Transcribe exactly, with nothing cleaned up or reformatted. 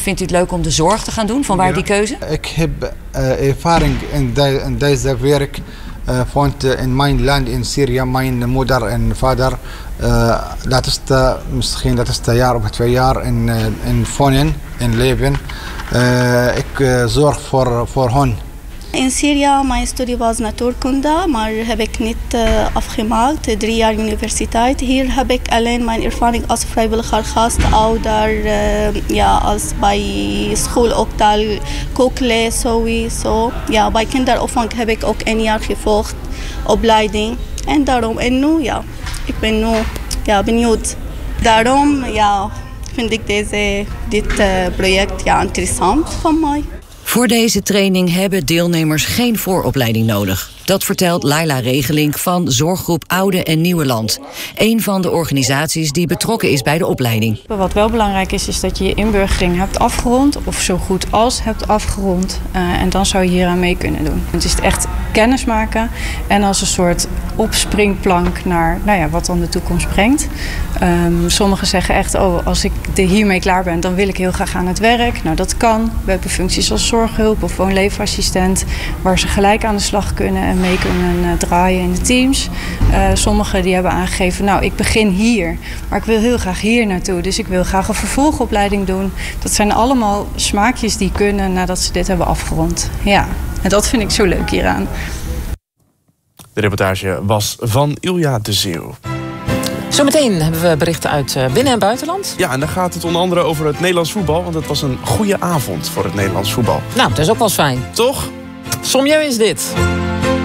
vindt u het leuk om de zorg te gaan doen? Van waar ja. die keuze? Ik heb uh, ervaring in, de, in deze werk. Uh, want uh, in mijn land in Syrië, mijn moeder en vader, uh, dat is de, misschien dat is een jaar of twee jaar in, uh, in wonen, in leven. Uh, ik uh, zorg voor, voor hen. In Syrië, mijn studie was natuurkunde, maar heb ik niet uh, afgemaakt. Drie jaar universiteit. Hier heb ik alleen mijn ervaring als vrijwilliger gastouder, uh, ja, als bij school ook taal, kookles sowieso. Ja, bij kinderopvang heb ik ook een jaar gevolgd, opleiding. En daarom, en nu, ja, ik ben nu ja, benieuwd. Daarom, ja, vind ik deze, dit uh, project ja, interessant van mij. Voor deze training hebben deelnemers geen vooropleiding nodig. Dat vertelt Laila Regelink van Zorggroep Oude en Nieuwe Land. Een van de organisaties die betrokken is bij de opleiding. Wat wel belangrijk is, is dat je je inburgering hebt afgerond. Of zo goed als hebt afgerond. Uh, en dan zou je hier aan mee kunnen doen. Het is echt kennis maken. En als een soort opspringplank naar nou ja, wat dan de toekomst brengt. Um, sommigen zeggen echt, oh, als ik hiermee klaar ben, dan wil ik heel graag aan het werk. Nou, dat kan. We hebben functies als zorghulp of woonleefassistent, waar ze gelijk aan de slag kunnen en mee kunnen uh, draaien in de teams. Uh, sommigen die hebben aangegeven, nou, ik begin hier, maar ik wil heel graag hier naartoe. Dus ik wil graag een vervolgopleiding doen. Dat zijn allemaal smaakjes die kunnen nadat ze dit hebben afgerond. Ja, en dat vind ik zo leuk hieraan. De reportage was van Ilja de Zeeuw. Zometeen hebben we berichten uit binnen- en buitenland. Ja, en dan gaat het onder andere over het Nederlands voetbal. Want het was een goede avond voor het Nederlands voetbal. Nou, dat is ook wel eens fijn. Toch? Sommieu is dit.